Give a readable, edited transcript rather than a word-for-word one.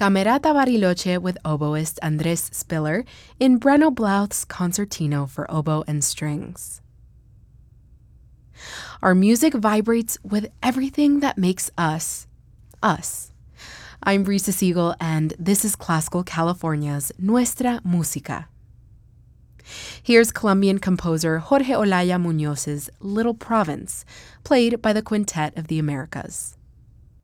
Camerata Bariloche with oboist Andrés Spiller in Breno Blauth's Concertino for Oboe and Strings. Our music vibrates with everything that makes us, us. I'm Risa Siegel, and this is Classical California's Nuestra Música. Here's Colombian composer Jorge Olaya Muñoz's Little Province, played by the Quintet of the Americas.